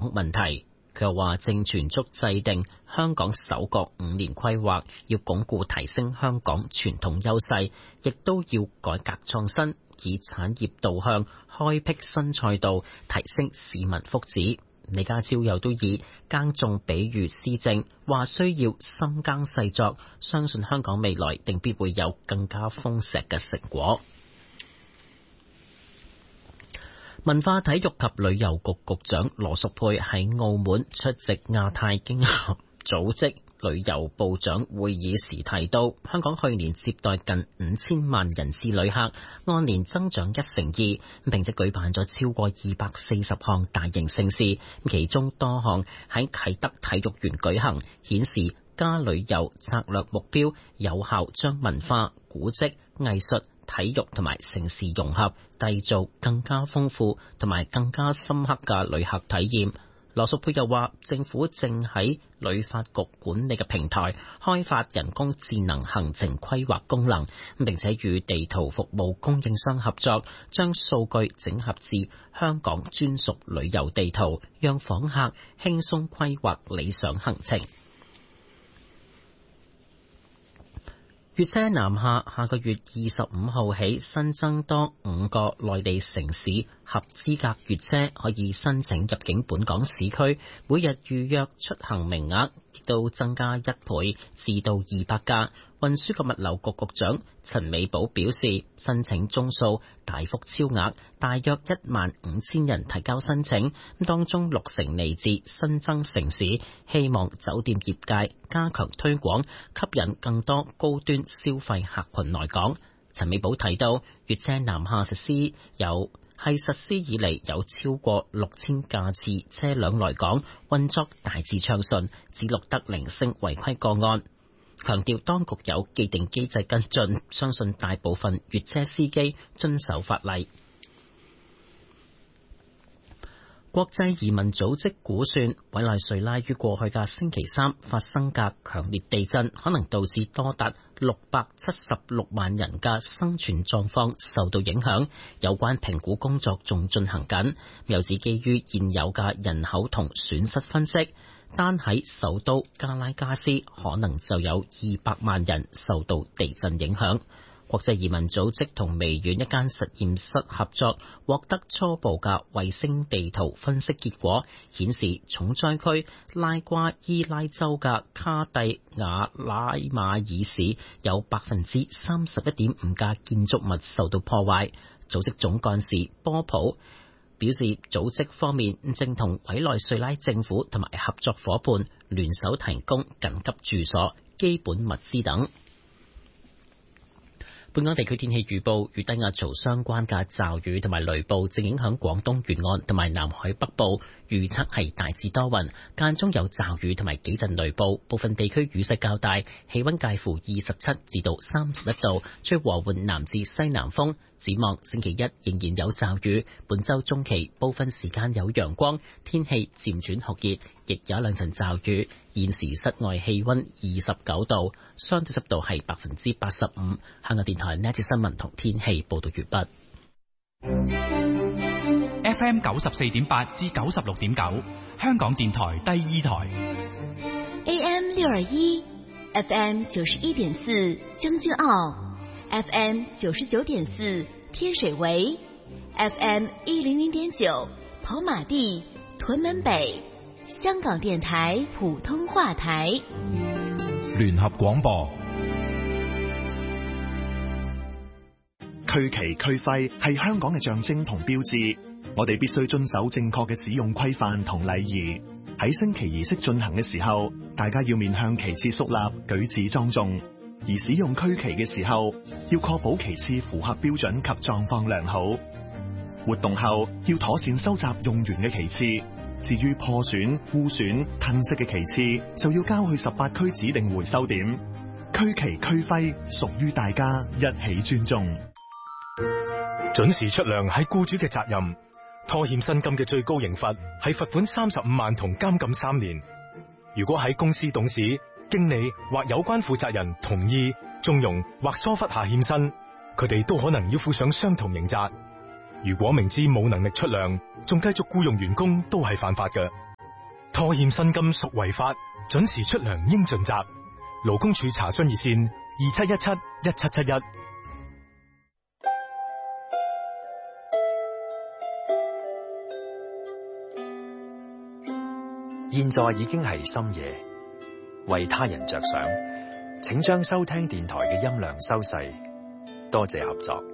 問題。佢又話正全速制定香港首個5年規劃，要鞏固提升香港傳統優勢，亦都要改革創新，以產業導向開闢新賽道，提升市民福祉。李家超又都以耕種比喻施政，話需要深耕細作，相信香港未來定必會有更加豐碩嘅成果。文化體育及旅遊局局長羅淑佩喺澳門出席亞太經合組織旅遊部長會議時提到，香港去年接待近5000萬人次旅客，按年增長1%，並且舉辦咗超過240項大型盛事，其中多項喺啟德體育園舉行，顯示加旅遊策略目標有效將文化、古蹟、藝術、體育同埋城市融合，締造更加豐富同埋更加深刻嘅旅客體驗。羅淑佩又話，政府正喺旅發局管理嘅平台開發人工智能行程規劃功能，並且與地圖服務供應商合作，將數據整合至香港專屬旅遊地圖，讓訪客輕鬆規劃理想行程。粵車南下下個月25號起新增多5個內地城市合資格粵車可以申請入境本港市區，每日預約出行名額亦都增加1倍至到200架。運輸及物流局局長陳美寶表示，申請宗數大幅超額，大約15000人提交申請，當中60%嚟自新增城市，希望酒店業界加強推廣，吸引更多高端消費客群來港。陳美寶提到，粵車南下實施以嚟有超過6000架次車輛來港，運作大致暢順，只錄得零星違規個案。強調當局有既定機制跟進，相信大部分粵車司機遵守法例。國際移民組織估算，委內瑞拉於過去嘅星期三發生嘅強烈地震，可能導致多達676萬人嘅生存狀況受到影響。有關評估工作仲進行緊，又指基於現有嘅人口同損失分析，單喺首都加拉加斯可能就有200萬人受到地震影響。國際移民組織同微軟一間實驗室合作，獲得初步嘅衛星地圖分析結果，顯示重災區拉瓜伊拉州嘅卡蒂亞拉馬爾市有31.5%嘅建築物受到破壞。組織總幹事波普表示，組織方面正同委內瑞拉政府同埋合作夥伴聯手提供緊急住所、基本物資等。本港地區天氣預報，與低壓槽相關嘅驟雨同埋雷暴正影響廣東沿岸同埋南海北部，預測係大致多雲，間中有驟雨同埋幾陣雷暴，部分地區雨勢較大，氣溫介乎27至到31度，吹和緩南至西南風。展望星期一仍然有驟雨，本周中期部分時間有陽光，天氣漸轉酷熱，亦有兩陣驟雨。現時室外氣溫29度，相對濕度係85%。香港電台呢一節新聞同天氣報道完畢。 FM 94.8至96.9，香港電台第二台。 AM 621 ，FM 91.4將軍澳。FM 99.4天水圍 ，FM 100.9跑馬地屯門北，香港電台普通話台。 聯合廣播。 區旗區徽係香港嘅象徵同標誌，我哋必須遵守正確嘅使用規範同禮儀。喺升旗儀式進行嘅時候，大家要面向旗幟肅立，舉止莊重。而使用區旗嘅時候，要確保旗幟符合標準及狀況良好。活動後要妥善收集用完嘅旗幟，至於破損、污損、褪色嘅旗幟，就要交去18區指定回收點。區旗區徽屬於大家，一起尊重。 準時出糧係僱主嘅責任，拖欠薪金嘅最高刑罰係罰款35萬同監禁3年。如果喺公司董事、經理或有關負責人同意、縱容或疏忽下欠薪，佢哋都可能要負上相同刑責。如果明知冇能力出糧，仲繼續僱傭員工，都係犯法嘅。 拖欠薪金屬違法，準時出糧應盡責。勞工處查詢熱線27171771。 現在已經係深夜，為他人着想，請將收聽電台嘅音量收細，多謝合作。